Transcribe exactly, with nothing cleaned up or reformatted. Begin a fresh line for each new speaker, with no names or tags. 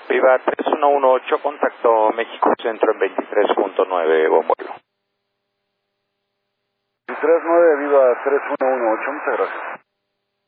Viva tres uno uno ocho, contacto México Centro en veintitrés punto nueve, buen vuelo.
veintitrés punto nueve, Viva tres uno uno ocho, muchas gracias.